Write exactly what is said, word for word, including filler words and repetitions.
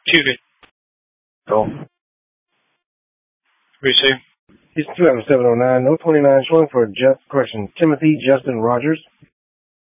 Tuesday. Go. Receive. Houston two seven oh nine, no twenty-nine showing for Jeff, correction, Timothy Justin Rogers.